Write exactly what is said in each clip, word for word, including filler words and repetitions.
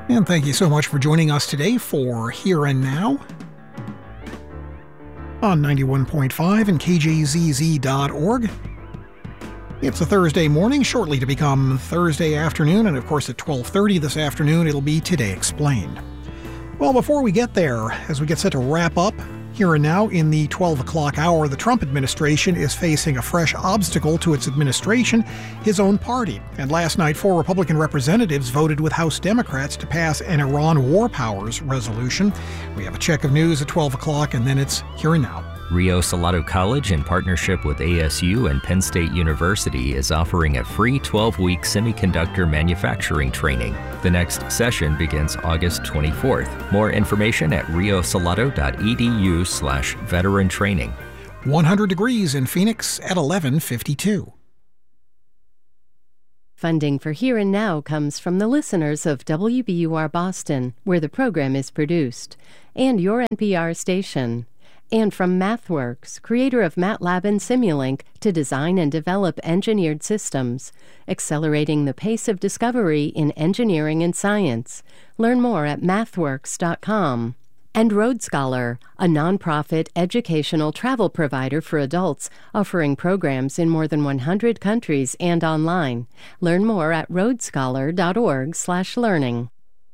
And thank you so much for joining us today for Here and Now on ninety-one point five and K J Z Z dot org. It's a Thursday morning, shortly to become Thursday afternoon, and of course at twelve thirty this afternoon it'll be Today Explained. Well, before we get there, as we get set to wrap up, Here and Now in the twelve o'clock hour, the Trump administration is facing a fresh obstacle to its administration, his own party. And last night, four Republican representatives voted with House Democrats to pass an Iran war powers resolution. We have a check of news at twelve o'clock, and then it's Here and Now. Rio Salado College, in partnership with A S U and Penn State University, is offering a free twelve-week semiconductor manufacturing training. The next session begins August twenty-fourth. More information at riosalado.edu slash veteran training. one hundred degrees in Phoenix at eleven fifty-two. Funding for Here and Now comes from the listeners of W B U R Boston, where the program is produced, and your N P R station. And from MathWorks, creator of MATLAB and Simulink, to design and develop engineered systems, accelerating the pace of discovery in engineering and science. Learn more at mathworks dot com. And Road Scholar, a nonprofit educational travel provider for adults, offering programs in more than one hundred countries and online. Learn more at roadscholar.org slash learning.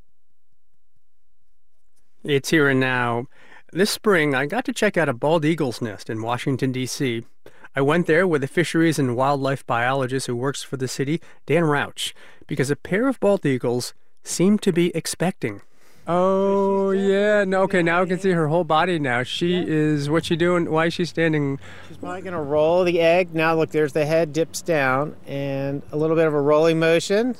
It's Here and Now. This spring, I got to check out a bald eagle's nest in Washington, D C I went there with a fisheries and wildlife biologist who works for the city, Dan Rauch, because a pair of bald eagles seemed to be expecting. Oh, yeah. No, okay, now I can see her whole body now. She yeah. is, what's she doing? Why is she standing? She's probably going to roll the egg. Now, look, there's the head dips down and a little bit of a rolling motion.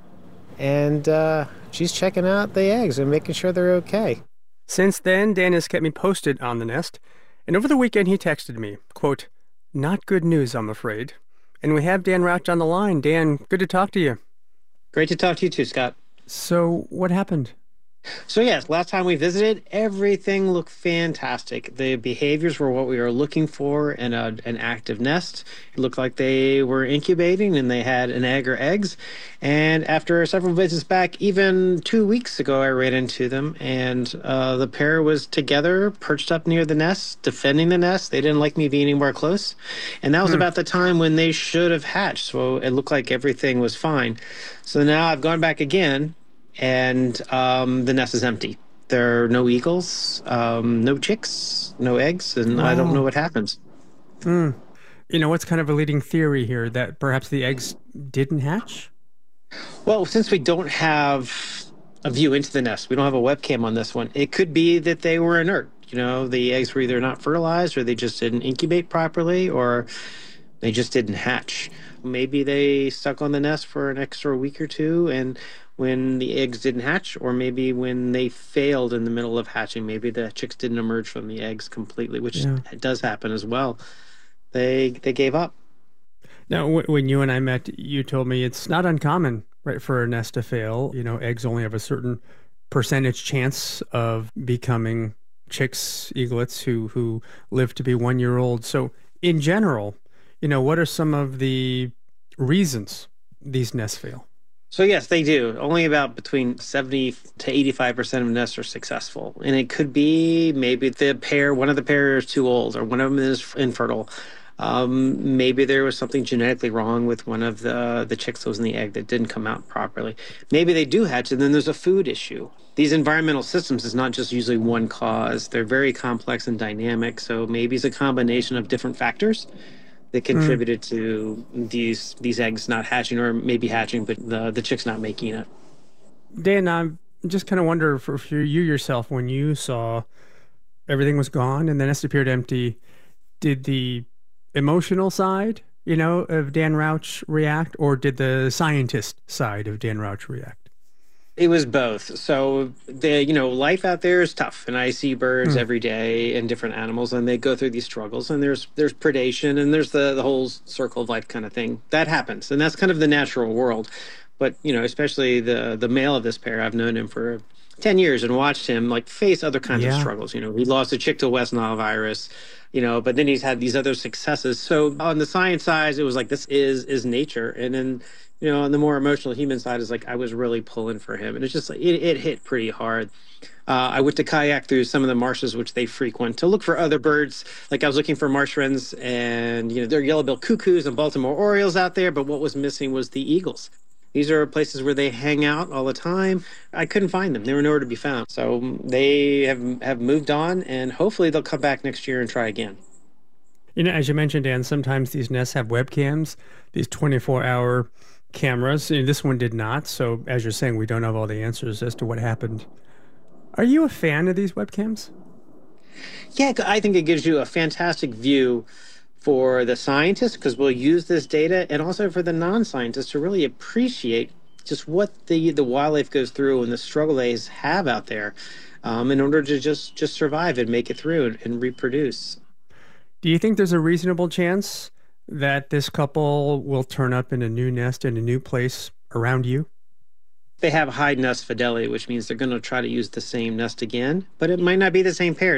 And uh, she's checking out the eggs and making sure they're okay. Since then, Dan has kept me posted on the nest, and over the weekend he texted me, quote, "Not good news, I'm afraid." And we have Dan Rauch on the line. Dan, good to talk to you. Great to talk to you too, Scott. So, what happened? So yes, last time we visited, everything looked fantastic. The behaviors were what we were looking for in a, an active nest. It looked like they were incubating and they had an egg or eggs. And after several visits back, even two weeks ago, I ran into them, and uh, the pair was together, perched up near the nest, defending the nest. They didn't like me being anywhere close. And that was hmm. about the time when they should have hatched. So it looked like everything was fine. So now I've gone back again, and um, the nest is empty. There are no eagles, um, no chicks, no eggs, and oh. I don't know what happens. Mm. You know, what's kind of a leading theory here, that perhaps the eggs didn't hatch? Well, since we don't have a view into the nest, we don't have a webcam on this one, it could be that they were inert. You know, the eggs were either not fertilized, or they just didn't incubate properly, or they just didn't hatch. Maybe they stuck on the nest for an extra week or two, and when the eggs didn't hatch, or maybe when they failed in the middle of hatching, maybe the chicks didn't emerge from the eggs completely, which yeah. does happen as well. They they gave up. Now, w- when you and I met, you told me it's not uncommon, right, for a nest to fail. You know, eggs only have a certain percentage chance of becoming chicks, eaglets, who, who live to be one year old. So in general, you know, what are some of the reasons these nests fail? So yes, they do. Only about between seventy to eighty-five percent of nests are successful. And it could be maybe the pair, one of the pair is too old, or one of them is infertile. Um, maybe there was something genetically wrong with one of the, the chicks that was in the egg that didn't come out properly. Maybe they do hatch, and then there's a food issue. These environmental systems is not just usually one cause. They're very complex and dynamic, so maybe it's a combination of different factors that contributed mm. to these these eggs not hatching, or maybe hatching, but the, the chicks not making it. Dan, I just kind of wonder, for, for you yourself, when you saw everything was gone and the nest appeared empty, did the emotional side, you know, of Dan Rauch react, or did the scientist side of Dan Rauch react? It was both. So, the you know, life out there is tough, and I see birds mm. every day and different animals, and they go through these struggles, and there's there's predation, and there's the, the whole circle of life kind of thing. That happens, and that's kind of the natural world. But, you know, especially the the male of this pair, I've known him for ten years and watched him like face other kinds Yeah. of struggles. You know, he lost a chick to West Nile virus, you know, but then he's had these other successes. So on the science side, it was like, this is is nature. And then, you know, on the more emotional human side is like, I was really pulling for him. And it's just like, it, it hit pretty hard. Uh, I went to kayak through some of the marshes which they frequent to look for other birds. Like I was looking for marsh wrens and, you know, there are yellow-billed cuckoos and Baltimore orioles out there, but what was missing was the eagles. These are places where they hang out all the time. I couldn't find them. They were nowhere to be found. So they have have moved on, and hopefully they'll come back next year and try again. You know, as you mentioned, Dan, sometimes these nests have webcams, these twenty-four hour cameras. You know, this one did not. So as you're saying, we don't have all the answers as to what happened. Are you a fan of these webcams? Yeah, I think it gives you a fantastic view for the scientists, because we'll use this data, and also for the non-scientists to really appreciate just what the, the wildlife goes through and the struggle they have out there um, in order to just, just survive and make it through and, and reproduce. Do you think there's a reasonable chance that this couple will turn up in a new nest in a new place around you? They have high nest fidelity, which means they're going to try to use the same nest again, but it might not be the same pair.